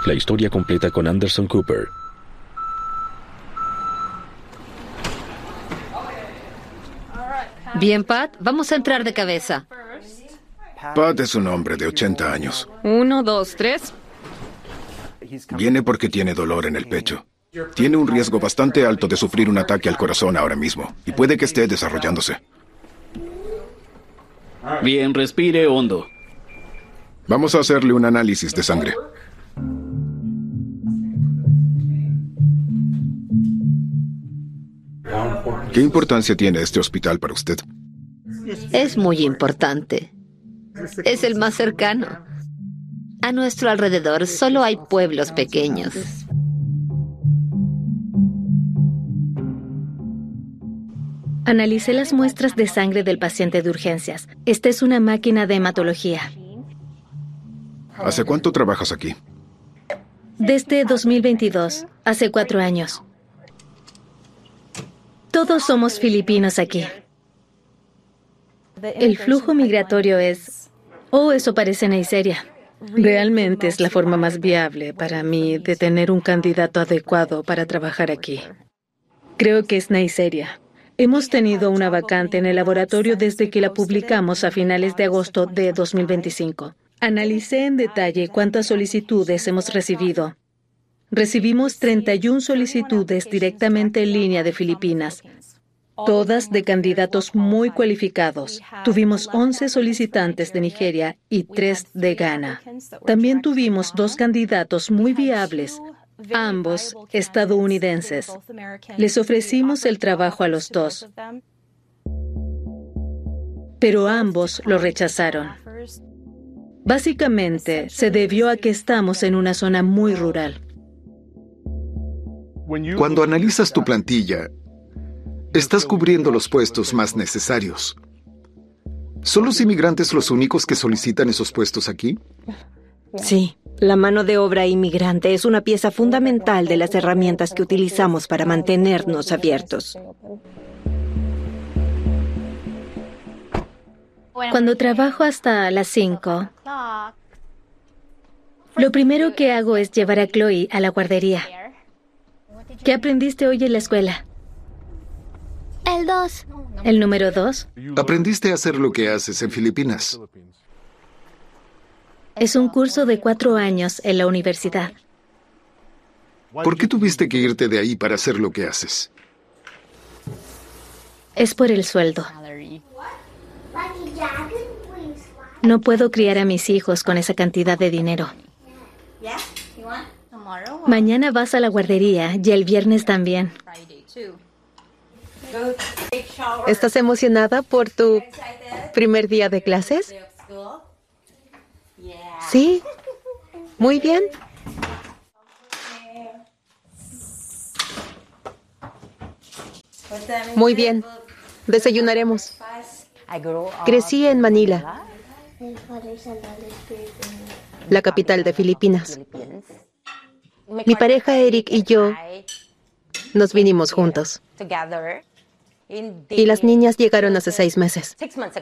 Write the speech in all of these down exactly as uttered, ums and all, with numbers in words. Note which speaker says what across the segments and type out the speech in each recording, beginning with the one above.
Speaker 1: La historia completa con Anderson Cooper.
Speaker 2: Bien, Pat, vamos a entrar de cabeza.
Speaker 3: Pat es un hombre de ochenta años.
Speaker 2: Uno, dos, tres.
Speaker 3: Viene porque tiene dolor en el pecho. Tiene un riesgo bastante alto de sufrir un ataque al corazón ahora mismo, y puede que esté desarrollándose.
Speaker 4: Bien, respire hondo.
Speaker 3: Vamos a hacerle un análisis de sangre. ¿Qué importancia tiene este hospital para usted?
Speaker 2: Es muy importante. Es el más cercano. A nuestro alrededor solo hay pueblos pequeños.
Speaker 5: Analicé las muestras de sangre del paciente de urgencias. Esta es una máquina de hematología.
Speaker 3: ¿Hace cuánto trabajas aquí?
Speaker 5: Desde dos mil veintidós, hace cuatro años. Todos somos filipinos aquí. El flujo migratorio es... Oh, eso parece Neisseria. Realmente es la forma más viable para mí de tener un candidato adecuado para trabajar aquí. Creo que es Neisseria. Hemos tenido una vacante en el laboratorio desde que la publicamos a finales de agosto de dos mil veinticinco. Analicé en detalle cuántas solicitudes hemos recibido. Recibimos treinta y una solicitudes directamente en línea de Filipinas, todas de candidatos muy cualificados. Tuvimos once solicitantes de Nigeria y tres de Ghana. También tuvimos dos candidatos muy viables, ambos estadounidenses. Les ofrecimos el trabajo a los dos, pero ambos lo rechazaron. Básicamente, se debió a que estamos en una zona muy rural.
Speaker 6: Cuando analizas tu plantilla, estás cubriendo los puestos más necesarios. ¿Son los inmigrantes los únicos que solicitan esos puestos aquí?
Speaker 7: Sí, la mano de obra inmigrante es una pieza fundamental de las herramientas que utilizamos para mantenernos abiertos.
Speaker 5: Cuando trabajo hasta las cinco, lo primero que hago es llevar a Chloe a la guardería. ¿Qué aprendiste hoy en la escuela?
Speaker 8: El dos.
Speaker 5: ¿El número dos?
Speaker 6: Aprendiste a hacer lo que haces en Filipinas.
Speaker 5: Es un curso de cuatro años en la universidad.
Speaker 6: ¿Por qué tuviste que irte de ahí para hacer lo que haces?
Speaker 5: Es por el sueldo. No puedo criar a mis hijos con esa cantidad de dinero. Mañana vas a la guardería y el viernes también.
Speaker 7: ¿Estás emocionada por tu primer día de clases? Sí. Muy bien. Muy bien. Desayunaremos. Crecí en Manila, la capital de Filipinas. Mi pareja Eric y yo nos vinimos juntos. Y las niñas llegaron hace seis meses.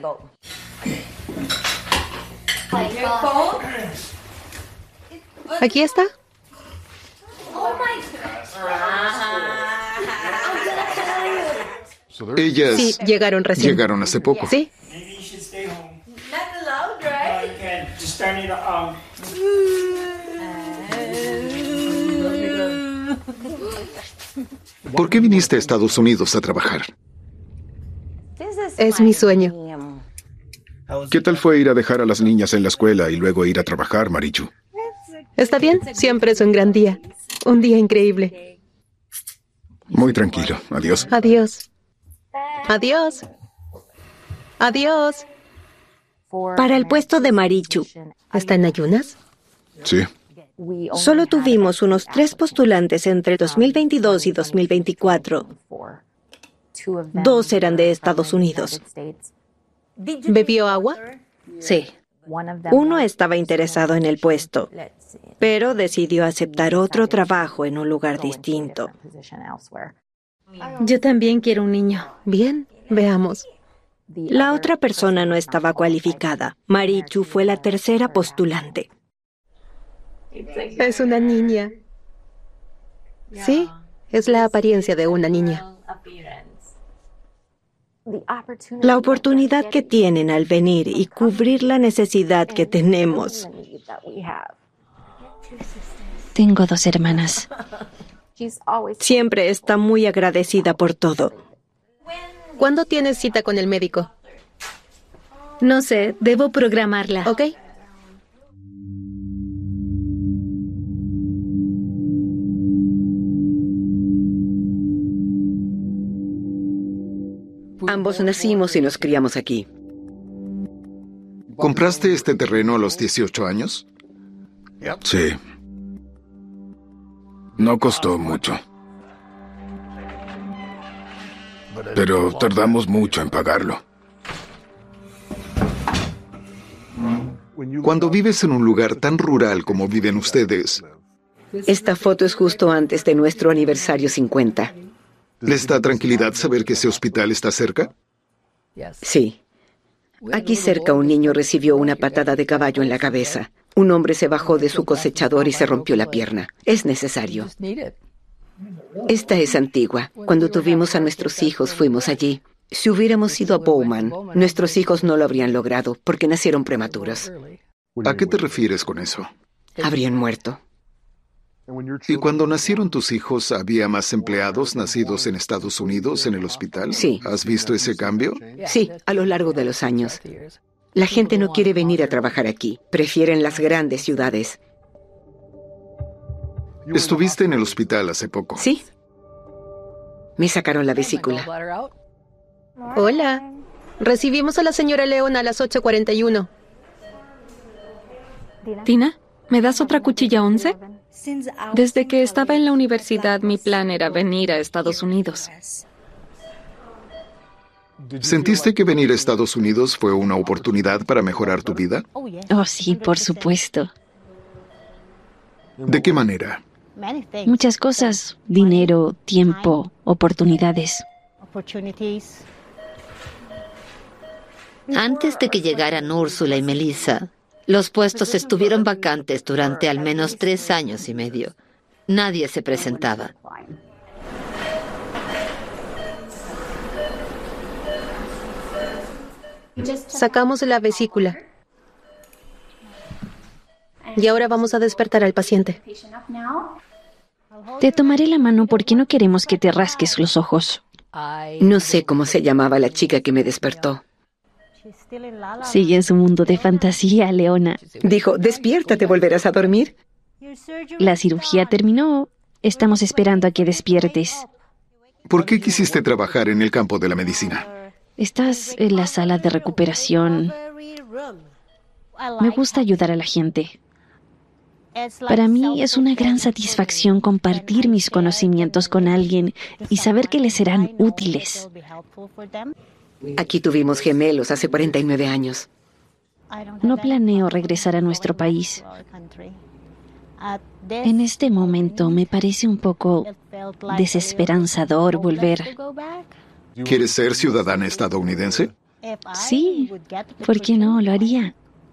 Speaker 7: Aquí está.
Speaker 6: Ellas
Speaker 7: Sí, llegaron recién.
Speaker 6: llegaron hace poco.
Speaker 7: Sí.
Speaker 6: ¿Por qué viniste a Estados Unidos a trabajar?
Speaker 7: Es mi sueño.
Speaker 3: ¿Qué tal fue ir a dejar a las niñas en la escuela y luego ir a trabajar, Marichu?
Speaker 7: ¿Está bien? Siempre es un gran día. Un día increíble.
Speaker 3: Muy tranquilo. Adiós.
Speaker 7: Adiós. Adiós. Adiós.
Speaker 9: Para el puesto de Marichu,
Speaker 7: ¿Está en ayunas?
Speaker 3: Sí.
Speaker 7: Solo tuvimos unos tres postulantes entre dos mil veintidós y dos mil veinticuatro. Dos eran de Estados Unidos. ¿Bebió agua?
Speaker 5: Sí.
Speaker 7: Uno estaba interesado en el puesto, pero decidió aceptar otro trabajo en un lugar distinto.
Speaker 5: Yo también quiero un niño.
Speaker 7: Bien, veamos.
Speaker 9: la otra persona no estaba cualificada. Marichu fue la tercera postulante.
Speaker 7: Es una niña. Sí, es la apariencia de una niña.
Speaker 9: La oportunidad que tienen al venir y cubrir la necesidad que tenemos.
Speaker 10: Tengo dos hermanas.
Speaker 9: Siempre está muy agradecida por todo.
Speaker 7: ¿Cuándo tienes cita con el médico?
Speaker 5: No sé, debo programarla.
Speaker 7: Ok.
Speaker 11: Ambos nacimos y nos criamos aquí.
Speaker 6: ¿Compraste este terreno a los dieciocho años?
Speaker 3: Sí. No costó mucho. Pero tardamos mucho en pagarlo.
Speaker 6: Cuando vives en un lugar tan rural como viven ustedes,
Speaker 11: Esta foto es justo antes de nuestro aniversario cincuenta.
Speaker 6: ¿les da tranquilidad saber que ese hospital está cerca?
Speaker 11: Sí. Aquí cerca un niño recibió una patada de caballo en la cabeza. Un hombre se bajó de su cosechador y se rompió la pierna. Es necesario. Esta es antigua. Cuando tuvimos a nuestros hijos fuimos allí. Si hubiéramos ido a Bowman, nuestros hijos no lo habrían logrado porque nacieron prematuros.
Speaker 6: ¿A qué te refieres con eso?
Speaker 11: Habrían muerto.
Speaker 6: ¿Y cuando nacieron tus hijos, había más empleados nacidos en Estados Unidos en el hospital?
Speaker 11: Sí.
Speaker 6: ¿Has visto ese cambio?
Speaker 11: Sí, a lo largo de los años. La gente no quiere venir a trabajar aquí. Prefieren las grandes ciudades.
Speaker 6: Estuviste en el hospital hace poco.
Speaker 11: Sí. Me sacaron la vesícula.
Speaker 7: Hola. Recibimos a la señora León a las ocho cuarenta y uno.
Speaker 12: Tina, ¿me das otra cuchilla once? Desde que estaba en la universidad, mi plan era venir a Estados Unidos.
Speaker 6: ¿Sentiste que venir a Estados Unidos fue una oportunidad para mejorar tu vida?
Speaker 10: Oh, sí, por supuesto.
Speaker 6: ¿De qué manera?
Speaker 10: Muchas cosas. Dinero, tiempo, oportunidades.
Speaker 2: Antes de que llegaran Úrsula y Melissa, los puestos estuvieron vacantes durante al menos tres años y medio. Nadie se presentaba.
Speaker 7: Sacamos la vesícula. Y ahora vamos a despertar al paciente.
Speaker 10: Te tomaré la mano porque no queremos que te rasques los ojos.
Speaker 11: No sé cómo se llamaba la chica que me despertó.
Speaker 10: Sigue en su mundo de fantasía, Leona.
Speaker 11: Dijo, despierta, ¿te volverás a dormir?
Speaker 10: La cirugía terminó. Estamos esperando a que despiertes.
Speaker 6: ¿Por qué quisiste trabajar en el campo de la medicina?
Speaker 10: Estás en la sala de recuperación. Me gusta ayudar a la gente. Para mí es una gran satisfacción compartir mis conocimientos con alguien y saber que les serán útiles.
Speaker 11: Aquí tuvimos gemelos hace cuarenta y nueve años.
Speaker 10: No planeo regresar a nuestro país. En este momento me parece un poco desesperanzador volver.
Speaker 6: ¿Quieres ser ciudadana estadounidense?
Speaker 10: Sí, ¿por qué no? Lo haría.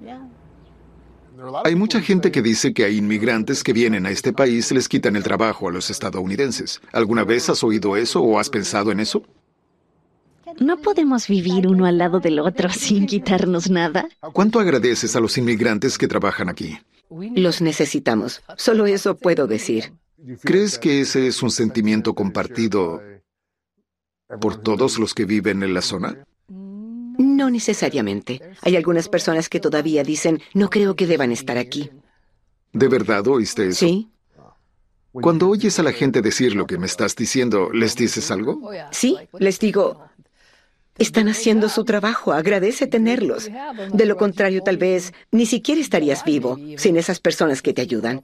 Speaker 6: Hay mucha gente que dice que a inmigrantes que vienen a este país les quitan el trabajo a los estadounidenses. ¿Alguna vez has oído eso o has pensado en eso?
Speaker 10: ¿No podemos vivir uno al lado del otro sin quitarnos nada?
Speaker 6: ¿Cuánto agradeces a los inmigrantes que trabajan aquí?
Speaker 11: Los necesitamos. Solo eso puedo decir.
Speaker 6: ¿Crees que ese es un sentimiento compartido por todos los que viven en la zona?
Speaker 11: No necesariamente. Hay algunas personas que todavía dicen, no creo que deban estar aquí.
Speaker 6: ¿De verdad oíste eso?
Speaker 11: Sí.
Speaker 6: Cuando oyes a la gente decir lo que me estás diciendo, ¿les dices algo?
Speaker 11: Sí, les digo, están haciendo su trabajo, agradece tenerlos. De lo contrario, tal vez ni siquiera estarías vivo sin esas personas que te ayudan.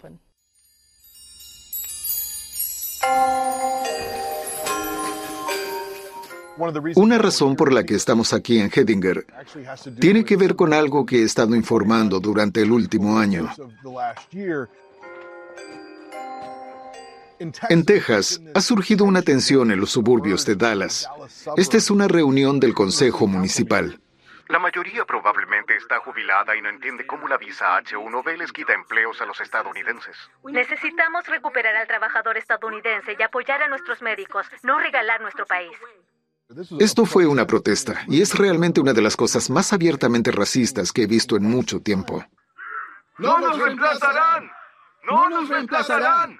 Speaker 6: Una razón por la que estamos aquí en Hettinger tiene que ver con algo que he estado informando durante el último año. En Texas, ha surgido una tensión en los suburbios de Dallas. Esta es una reunión del Consejo Municipal. La mayoría probablemente está jubilada y no entiende cómo la visa H uno B les quita empleos a los estadounidenses.
Speaker 5: Necesitamos recuperar al trabajador estadounidense y apoyar a nuestros médicos, no regalar nuestro país.
Speaker 6: Esto fue una protesta, y es realmente una de las cosas más abiertamente racistas que he visto en mucho tiempo.
Speaker 13: ¡No nos reemplazarán! ¡No nos reemplazarán!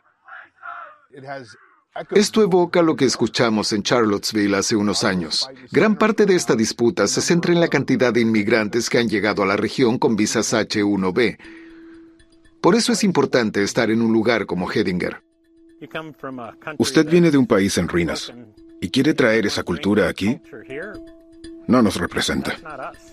Speaker 6: Esto evoca lo que escuchamos en Charlottesville hace unos años. Gran parte de esta disputa se centra en la cantidad de inmigrantes que han llegado a la región con visas H uno B. Por eso es importante estar en un lugar como Hedinger.
Speaker 3: Usted viene de un país en ruinas y quiere traer esa cultura aquí. No nos representa.